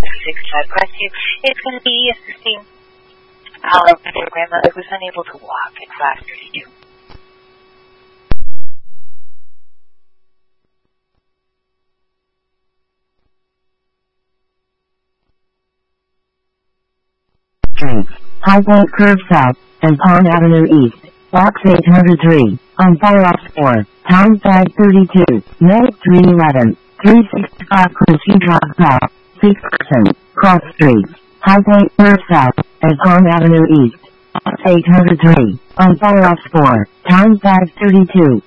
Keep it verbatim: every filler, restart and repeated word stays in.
three six five Crestview. It's going to be assisting Olive with her grandmother who's unable to walk at five thirty-two. Street, High Point Curve South, and Pond Avenue East, Box eight hundred three, on Fireops four, Town five thirty-two, Note three eleven, three sixty-five Crestview Drive South, six percent, Cross Street, High Point Curve South, and Pond Avenue East, Box eight hundred three, on Fireops four, Town five thirty-two.